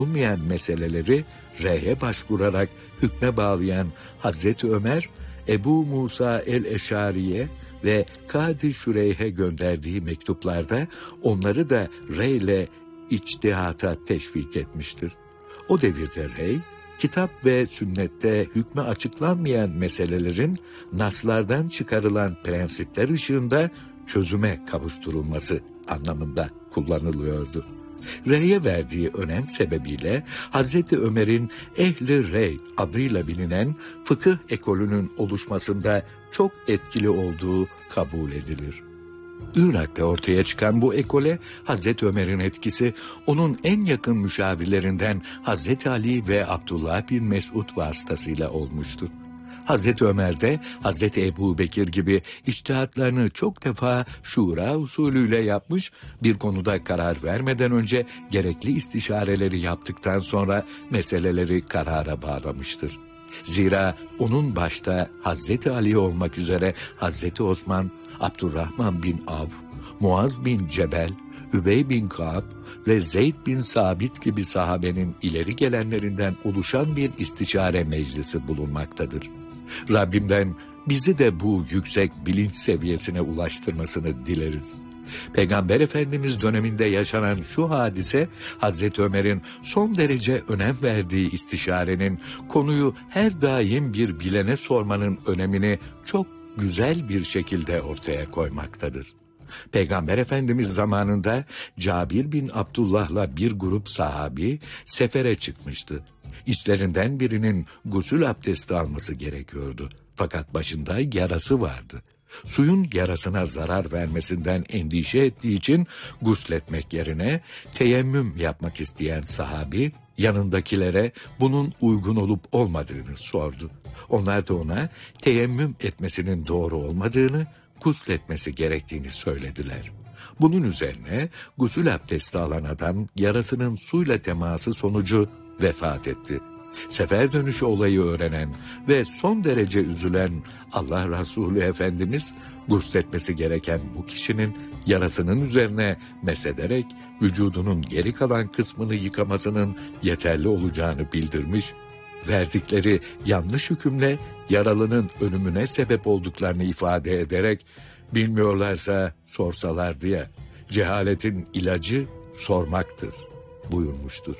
olmayan meseleleri R'ye başvurarak hükme bağlayan Hazreti Ömer, Ebu Musa el-Eşari'ye ve Kadi Şureyh'e gönderdiği mektuplarda onları da Rey ile içtihata teşvik etmiştir. O devirde Rey, kitap ve sünnette hükmü açıklanmayan meselelerin naslardan çıkarılan prensipler ışığında çözüme kavuşturulması anlamında kullanılıyordu. Rey'e verdiği önem sebebiyle Hazreti Ömer'in Ehl-i Rey adıyla bilinen fıkıh ekolünün oluşmasında çok etkili olduğu kabul edilir. Irak'ta ortaya çıkan bu ekole Hazreti Ömer'in etkisi onun en yakın müşavirlerinden Hazreti Ali ve Abdullah bin Mesud vasıtasıyla olmuştur. Hazreti Ömer de Hazreti Ebu Bekir gibi içtihatlarını çok defa şura usulüyle yapmış, bir konuda karar vermeden önce gerekli istişareleri yaptıktan sonra meseleleri karara bağlamıştır. Zira onun başta Hazreti Ali olmak üzere Hazreti Osman, Abdurrahman bin Avf, Muaz bin Cebel, Übey bin Ka'b ve Zeyd bin Sabit gibi sahabenin ileri gelenlerinden oluşan bir istişare meclisi bulunmaktadır. Rabbimden bizi de bu yüksek bilinç seviyesine ulaştırmasını dileriz. Peygamber Efendimiz döneminde yaşanan şu hadise, Hazreti Ömer'in son derece önem verdiği istişarenin, konuyu her daim bir bilene sormanın önemini çok güzel bir şekilde ortaya koymaktadır. Peygamber Efendimiz zamanında Cabir bin Abdullah'la bir grup sahabi sefere çıkmıştı. İçlerinden birinin gusül abdesti alması gerekiyordu. Fakat başında yarası vardı. Suyun yarasına zarar vermesinden endişe ettiği için gusletmek yerine teyemmüm yapmak isteyen sahabi yanındakilere bunun uygun olup olmadığını sordu. Onlar da ona teyemmüm etmesinin doğru olmadığını, gusletmesi gerektiğini söylediler. Bunun üzerine gusül abdesti alan adam yarasının suyla teması sonucu vefat etti. Sefer dönüşü olayı öğrenen ve son derece üzülen Allah Resulü Efendimiz, gusletmesi gereken bu kişinin yarasının üzerine mesederek vücudunun geri kalan kısmını yıkamasının yeterli olacağını bildirmiş, verdikleri yanlış hükümle yaralının ölümüne sebep olduklarını ifade ederek, bilmiyorlarsa sorsalardı ya, cehaletin ilacı sormaktır buyurmuştur.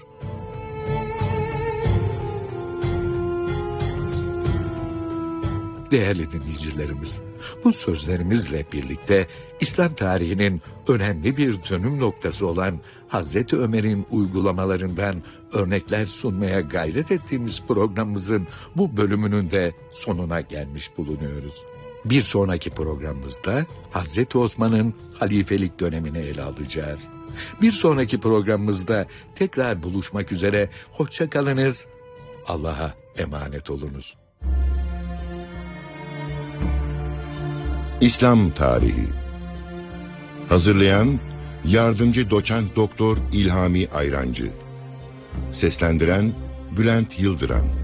Değerli dinleyicilerimiz, bu sözlerimizle birlikte İslam tarihinin önemli bir dönüm noktası olan Hazreti Ömer'in uygulamalarından örnekler sunmaya gayret ettiğimiz programımızın bu bölümünün de sonuna gelmiş bulunuyoruz. Bir sonraki programımızda Hazreti Osman'ın halifelik dönemini ele alacağız. Bir sonraki programımızda tekrar buluşmak üzere, hoşça kalınız, Allah'a emanet olunuz. İslam Tarihi. Hazırlayan Yardımcı Doçent Doktor İlhami Ayrancı. Seslendiren Bülent Yıldıran.